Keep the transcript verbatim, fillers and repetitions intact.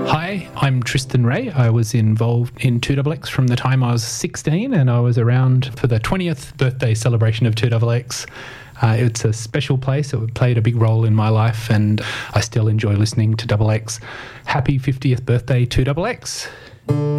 Hi, I'm Tristan Ray. I was involved in two X X from the time I was sixteen, and I was around for the twentieth birthday celebration of two X X. Uh, it's a special place. It played a big role in my life, and I still enjoy listening to X X. Happy fiftieth birthday, two X X.